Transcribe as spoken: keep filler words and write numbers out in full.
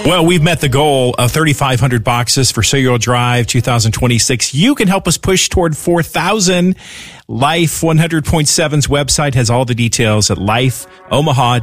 Well, we've met the goal of thirty-five hundred boxes for Cellular Drive twenty twenty-six. You can help us push toward four thousand. Life one hundred point seven's website has all the details at life omaha